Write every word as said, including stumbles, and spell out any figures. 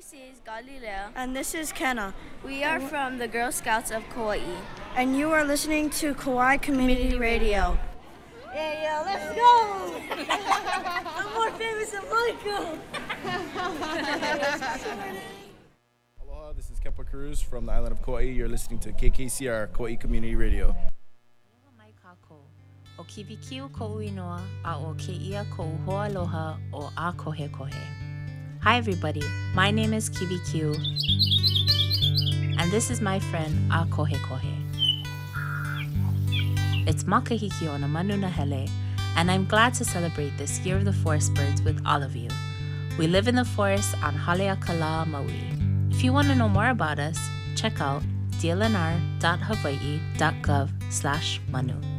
This is Galileo. And this is Kenna. We are from the Girl Scouts of Kauai. And you are listening to Kauai Community Radio. Yeah, yeah, let's go! I'm more famous than Michael! Aloha, this is Kepa Cruz from the island of Kauai. You're listening to K K C R, Kauai Community Radio. Aloha mai kākou. O kiwikiu ko'u inoa a o keia ko'u hoaloha o a kohe kohe. Hi everybody, my name is Kiwi Q, and this is my friend A Kohe Kohe. It's Makahiki o na Manu Nahele, and I'm glad to celebrate this Year of the Forest Birds with all of you. We live in the forest on Haleakala, Maui. If you want to know more about us, check out d l n r dot hawaii dot gov slash manu.